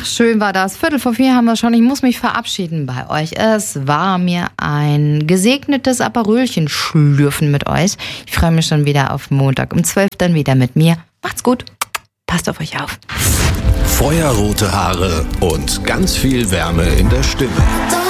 Ach, schön war das. 3:45 haben wir schon. Ich muss mich verabschieden bei euch. Es war mir ein gesegnetes Aperölchen schlürfen mit euch. Ich freue mich schon wieder auf Montag um 12 dann wieder mit mir. Macht's gut. Passt auf euch auf. Feuerrote Haare und ganz viel Wärme in der Stimme.